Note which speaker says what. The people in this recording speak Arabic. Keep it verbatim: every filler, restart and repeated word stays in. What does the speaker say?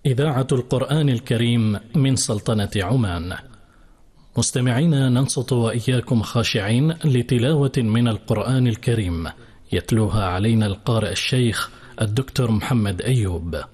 Speaker 1: إذاعة القرآن الكريم من سلطنة عمان. مستمعينا، ننصت وإياكم خاشعين لتلاوة من القرآن الكريم يتلوها علينا القارئ الشيخ الدكتور محمد أيوب.